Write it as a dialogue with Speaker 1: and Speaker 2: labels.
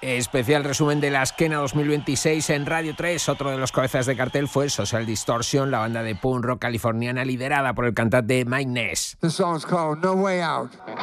Speaker 1: Especial resumen de la Esquena 2026 en Radio 3. Otro de los cabezas de cartel fue Social Distortion, la banda de punk rock californiana liderada por el cantante Mike Ness.
Speaker 2: The song's called No Way Out.